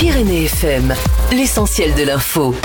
Pyrénées FM, l'essentiel de l'info.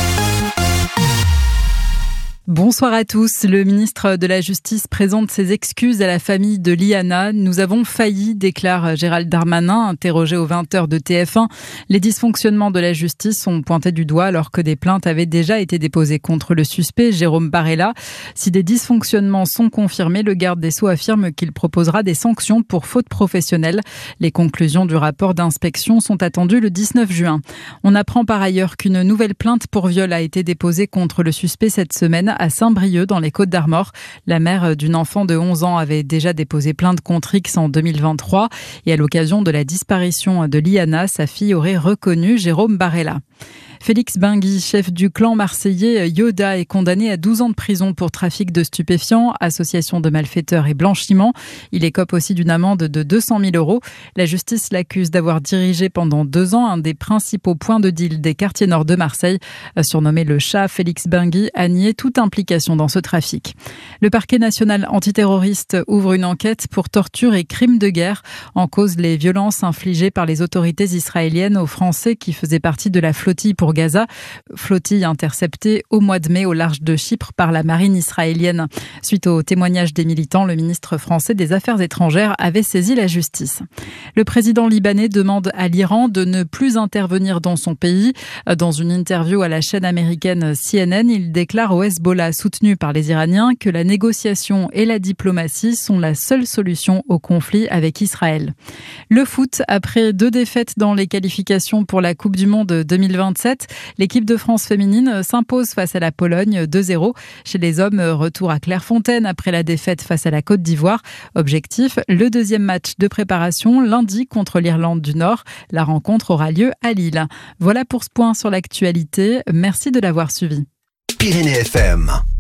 Bonsoir à tous. Le ministre de la Justice présente ses excuses à la famille de Liana. Nous avons failli, déclare Gérald Darmanin, interrogé aux 20h de TF1. Les dysfonctionnements de la justice sont pointés du doigt alors que des plaintes avaient déjà été déposées contre le suspect, Jérôme Barella. Si des dysfonctionnements sont confirmés, le garde des Sceaux affirme qu'il proposera des sanctions pour faute professionnelle. Les conclusions du rapport d'inspection sont attendues le 19 juin. On apprend par ailleurs qu'une nouvelle plainte pour viol a été déposée contre le suspect cette semaine à Saint-Brieuc dans les Côtes-d'Armor. La mère d'une enfant de 11 ans avait déjà déposé plainte contre X en 2023 et à l'occasion de la disparition de Liana, sa fille aurait reconnu Jérôme Barella. Félix Bingui, chef du clan marseillais Yoda, est condamné à 12 ans de prison pour trafic de stupéfiants, association de malfaiteurs et blanchiment. Il écope aussi d'une amende de 200 000 €. La justice l'accuse d'avoir dirigé pendant 2 ans un des principaux points de deal des quartiers nord de Marseille. Surnommé le chat, Félix Bingui a nié toute implication dans ce trafic. Le parquet national antiterroriste ouvre une enquête pour torture et crimes de guerre. En cause, les violences infligées par les autorités israéliennes aux Français qui faisaient partie de la flottille pour Gaza, flottille interceptée au mois de mai au large de Chypre par la marine israélienne. Suite au témoignage des militants, le ministre français des Affaires étrangères avait saisi la justice. Le président libanais demande à l'Iran de ne plus intervenir dans son pays. Dans une interview à la chaîne américaine CNN, il déclare au Hezbollah, soutenu par les Iraniens, que la négociation et la diplomatie sont la seule solution au conflit avec Israël. Le foot, après 2 défaites dans les qualifications pour la Coupe du Monde 2027, l'équipe de France féminine s'impose face à la Pologne 2-0. Chez les hommes, retour à Clairefontaine après la défaite face à la Côte d'Ivoire. Objectif, le 2e match de préparation lundi contre l'Irlande du Nord. La rencontre aura lieu à Lille. Voilà pour ce point sur l'actualité. Merci de l'avoir suivi. Pyrénées FM.